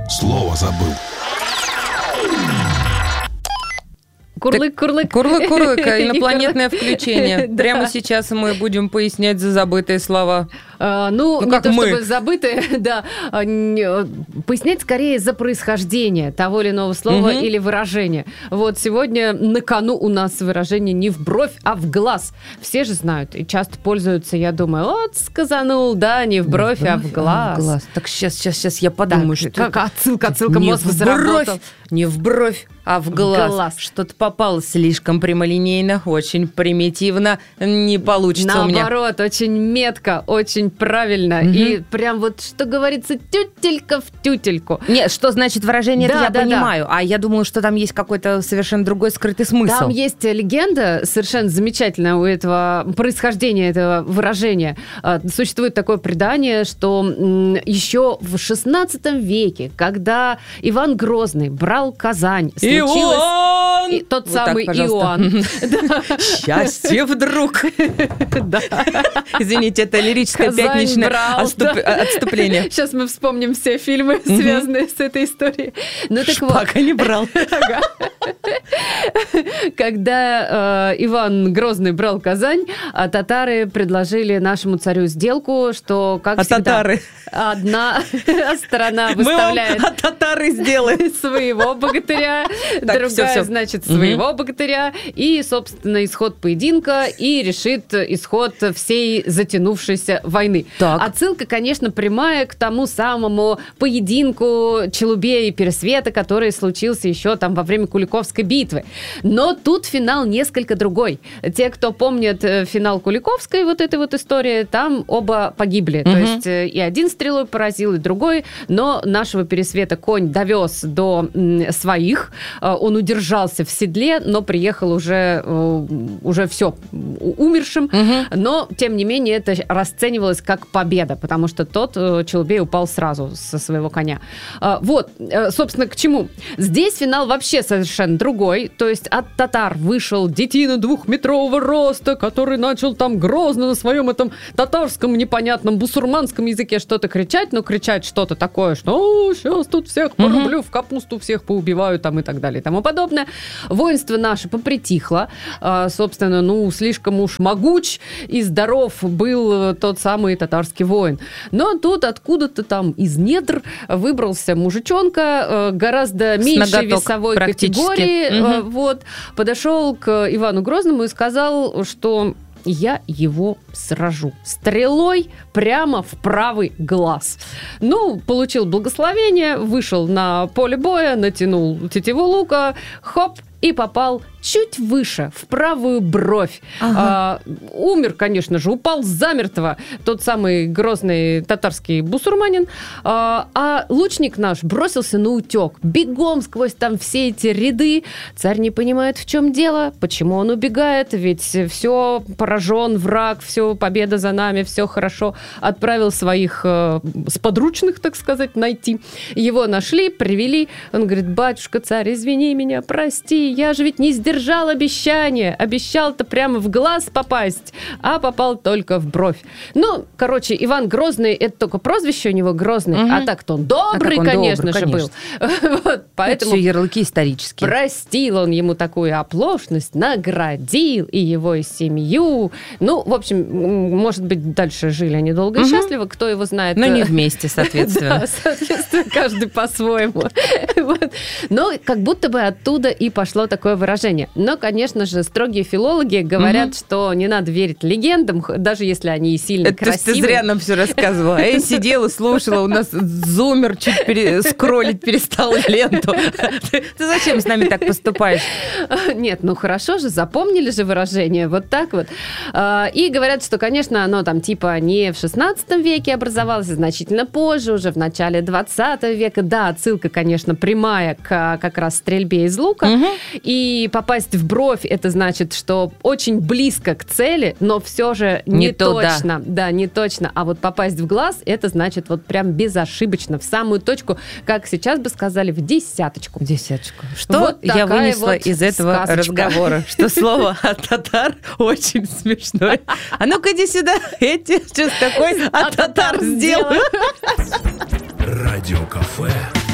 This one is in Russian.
Слово забыл. Курлык-курлык. Курлык-курлык, инопланетное включение. Прямо сейчас мы будем пояснять за забытые слова. Ну, не как то мы. чтобы забытые, да. Пояснять скорее за происхождение того или иного слова или выражения. Вот сегодня на кону у нас выражение не в бровь, а в глаз. Все же знают и часто пользуются, я думаю, вот сказанул, да, не в бровь, а в глаз. Так сейчас я подумаю, Так, что... как отсылка, не мозг в заработал. бровь, не в бровь, а в глаз. глаз. Что-то попало слишком прямолинейно, очень примитивно, не получится у меня. Наоборот, очень метко, очень правильно. И прям вот, что говорится, тютелька в тютельку. Нет, что значит выражение, Да, это да, я понимаю. А я думала, что там есть какой-то совершенно другой скрытый смысл. Там есть легенда совершенно замечательная у этого происхождения этого выражения. Существует такое предание, что еще в XVI веке, когда Иван Грозный брал Казань, Иоанн! И тот Вот так, самый пожалуйста. Иоанн. Счастье вдруг. Извините, это лирическое Казань пятничное брал, отступление. Сейчас мы вспомним все фильмы, связанные с этой историей. Ну, так вот. Шпака не брал. Когда Иван Грозный брал Казань, татары предложили нашему царю сделку, что, как всегда, татары? одна сторона Мы вам выставляет татары сделаем. своего богатыря, Так, другая, всё. значит, своего богатыря, и, собственно, исход поединка, и решит исход всей затянувшейся войны. Так. Отсылка, конечно, прямая к тому самому поединку Челубея и Пересвета, который случился еще там во время Куликовской битвы. Но тут финал несколько другой. Те, кто помнит финал Куликовской, вот этой вот истории, там оба погибли. То есть и один стрелой поразил, и другой, но нашего Пересвета конь довез до своих, он удержался в седле, но приехал уже все умершим, но, тем не менее, это расценивалось как победа, потому что тот Челубей упал сразу со своего коня. Вот, собственно, к чему? Здесь финал вообще совершенно другой, то есть от татар вышел детина 2-метрового роста, который начал там грозно на своем этом татарском непонятном бусурманском языке что-то кричать, но кричать что-то такое, что сейчас тут всех порублю, в капусту всех поубиваю там и так далее и тому подобное. Воинство наше попритихло, собственно, слишком уж могуч и здоров был тот самый татарский воин. Но тут откуда-то там из недр выбрался мужичонка гораздо меньшей весовой категории, вот, подошел к Ивану Грозному и сказал, что я его сражу стрелой прямо в правый глаз. Получил благословение, вышел на поле боя, натянул тетиву лука, хоп, и попал чуть выше, в правую бровь. Умер, конечно же, упал замертво тот самый грозный татарский бусурманин, а лучник наш бросился на утек, бегом сквозь там все эти ряды. Царь не понимает, в чем дело, почему он убегает, ведь все, поражен враг, все, победа за нами, все хорошо. Отправил своих сподручных, так сказать, найти. Его нашли, привели. Он говорит: батюшка царь, извини меня, прости, я же ведь не сдержал обещания. Обещал-то прямо в глаз попасть, а попал только в бровь. Иван Грозный, это только прозвище у него Грозный, а так-то он добрый, конечно же, был. Вот, поэтому это все ярлыки исторические. Простил он ему такую оплошность, наградил и его, и семью. В общем, может быть, дальше жили они долго и счастливо, кто его знает. Но не вместе, соответственно. Да, соответственно, каждый по-своему. Но как будто бы оттуда и пошло такое выражение. Но, конечно же, строгие филологи говорят, что не надо верить легендам, даже если они и сильно красивые. Это ты зря нам все рассказывала. Я сидела, слушала, у нас зумер чуть скроллить перестал ленту. Ты зачем с нами так поступаешь? Нет, хорошо же, запомнили же выражение, вот так вот. И говорят, что, конечно, оно там типа не в 16 веке образовалось, а значительно позже, уже в начале 20 века. Да, отсылка, конечно, прямая к как раз стрельбе из лука. И попасть в бровь, это значит, что очень близко к цели, но все же не точно. Да, не точно. А вот попасть в глаз, это значит вот прям безошибочно, в самую точку, как сейчас бы сказали, в десяточку. Что вот я вынесла из этого разговора? Что слово от татар очень смешное. А ну-ка иди сюда, эти сейчас такой от татар сделаю. Радиокафе.